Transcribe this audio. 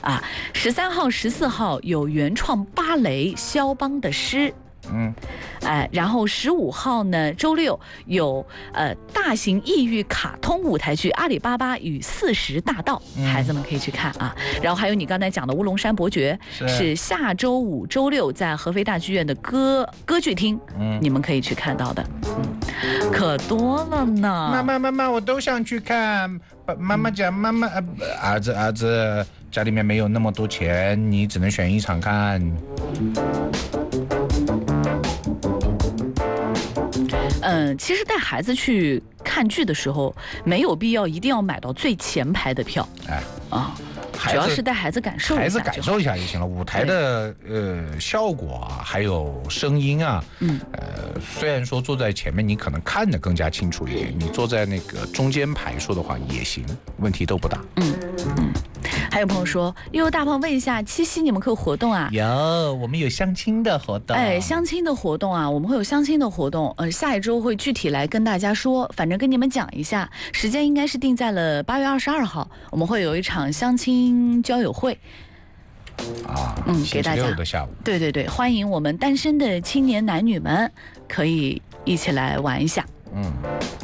啊。13号、14号有原创芭蕾肖邦的诗。然后15号呢，周六有大型异域卡通舞台剧《阿里巴巴与40大盗》，孩子们可以去看啊。然后还有你刚才讲的乌龙山伯爵，是下周5、周六在合肥大剧院的歌剧厅，你们可以去看到的，可多了呢。 妈妈，我都想去看。妈妈讲，儿子，家里面没有那么多钱，你只能选一场看。 其实带孩子去看剧的时候，没有必要一定要买到最前排的票。主要是带孩子感受一下， 孩子感受一下就行了。舞台的效果啊，还有声音啊，虽然说坐在前面你可能看得更加清楚一点，你坐在那个中间排说的话也行，问题都不大。 还有朋友说，大胖问一下，七夕你们可有活动啊？ 有，我们有相亲的活动。 相亲的活动啊，我们会有相亲的活动。下一周会具体来跟大家说，反正跟你们讲一下，时间应该是定在了8月22号，我们会有一场相亲交友会。 给大家的下午。 对，欢迎我们单身的青年男女们可以一起来玩一下。